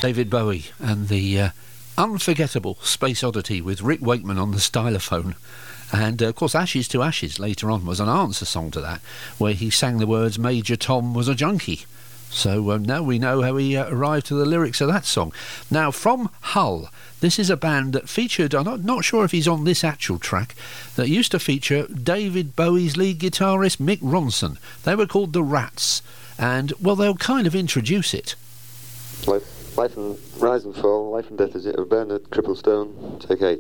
David Bowie and the unforgettable Space Oddity with Rick Wakeman on the stylophone. And, of course, Ashes to Ashes later on was an answer song to that, where he sang the words Major Tom was a junkie. So now we know how he arrived to the lyrics of that song. Now, from Hull, this is a band that featured, I'm not sure if he's on this actual track, that used to feature David Bowie's lead guitarist Mick Ronson. They were called The Rats, and, well, they'll kind of introduce it. Life and Rise and Fall, Life and Death is it of Bernard Cripplestone, take 8.